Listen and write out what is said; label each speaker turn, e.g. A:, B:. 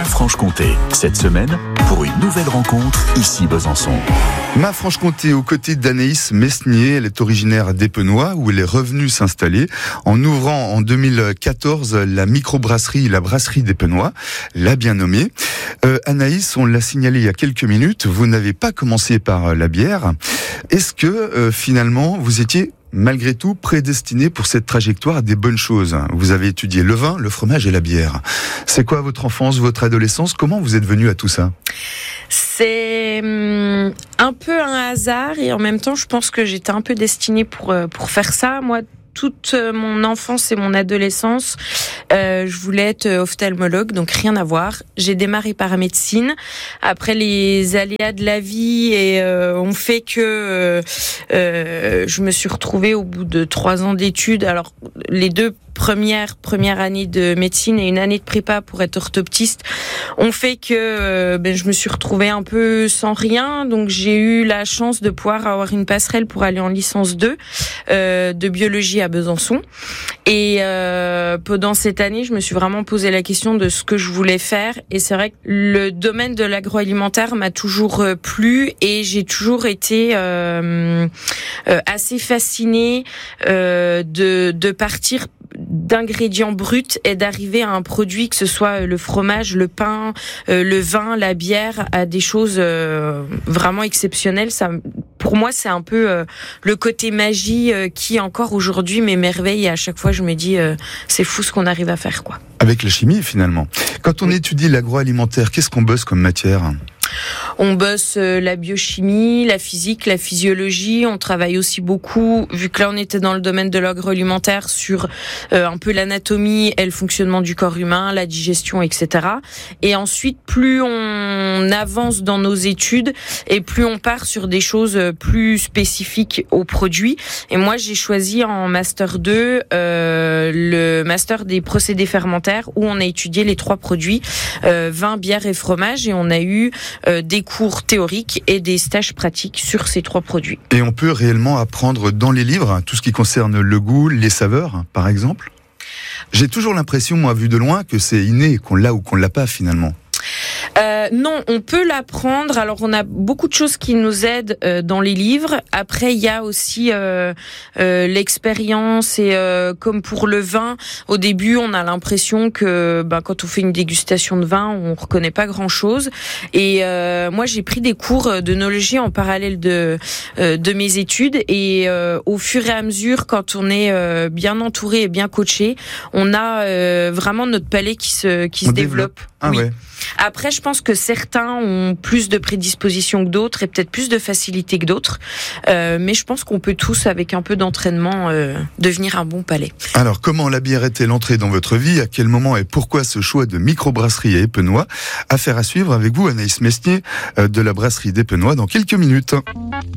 A: Ma Franche-Comté. Cette semaine, pour une nouvelle rencontre, ici Besançon.
B: Ma Franche-Comté, aux côtés d'Anaïs Mesnier. Elle est originaire d'Epenois, où elle est revenue s'installer en ouvrant en 2014 la microbrasserie, la brasserie d'Epenois, la bien nommée. Anaïs, on l'a signalé il y a quelques minutes, vous n'avez pas commencé par la bière. Est-ce que finalement vous étiez malgré tout prédestiné pour cette trajectoire à des bonnes choses? Vous avez étudié le vin, le fromage et la bière. C'est quoi votre enfance, votre adolescence? Comment vous êtes venu à tout ça?
C: C'est un peu un hasard et en même temps je pense que j'étais un peu destinée pour faire ça. Moi, toute mon enfance et mon adolescence, je voulais être ophtalmologue, donc rien à voir. J'ai démarré par médecine. Après, les aléas de la vie ont fait que je me suis retrouvée au bout de 3 ans d'études. Alors, les deux première année de médecine et une année de prépa pour être orthoptiste ont fait que je me suis retrouvée un peu sans rien. Donc j'ai eu la chance de pouvoir avoir une passerelle pour aller en licence 2 de biologie à Besançon. Et pendant cette année, je me suis vraiment posé la question de ce que je voulais faire. Et c'est vrai que le domaine de l'agroalimentaire m'a toujours plu et j'ai toujours été assez fascinée de partir d'ingrédients bruts et d'arriver à un produit, que ce soit le fromage, le pain, le vin, la bière, à des choses vraiment exceptionnelles. Ça, pour moi, c'est un peu le côté magie qui encore aujourd'hui m'émerveille et à chaque fois je me dis c'est fou ce qu'on arrive à faire, quoi.
B: Avec la chimie finalement. Quand on étudie l'agroalimentaire, qu'est-ce qu'on bosse comme matière?
C: On bosse la biochimie, la physique, la physiologie. On travaille aussi beaucoup, vu que là on était dans le domaine de l'agroalimentaire, sur un peu l'anatomie et le fonctionnement du corps humain, la digestion, etc. Et ensuite, plus on avance dans nos études et plus on part sur des choses plus spécifiques aux produits. Et moi, j'ai choisi en Master 2 le Master des procédés fermentaires, où on a étudié les 3 produits, vin, bière et fromage, et on a eu des cours théoriques et des stages pratiques sur ces 3 produits.
B: Et on peut réellement apprendre dans les livres tout ce qui concerne le goût, les saveurs, par exemple? J'ai toujours l'impression, moi, vu de loin, que c'est inné, qu'on l'a ou qu'on l'a pas finalement.
C: Non, on peut l'apprendre. Alors, on a beaucoup de choses qui nous aident dans les livres. Après, il y a aussi l'expérience et comme pour le vin, au début, on a l'impression que quand on fait une dégustation de vin, on reconnaît pas grand-chose. Et moi, j'ai pris des cours d'œnologie en parallèle de mes études. Et au fur et à mesure, quand on est bien entouré et bien coaché, on a vraiment notre palais qui se développe.
B: Ah
C: oui.
B: Ouais.
C: Après, je pense que certains ont plus de prédisposition que d'autres et peut-être plus de facilité que d'autres. Mais je pense qu'on peut tous, avec un peu d'entraînement, devenir un bon palais.
B: Alors, comment la bière est-elle entrée dans votre vie? À quel moment et pourquoi ce choix de microbrasserie à Epenois? Affaire à suivre avec vous, Anaïs Mesnier, de la brasserie d'Epenois, dans quelques minutes.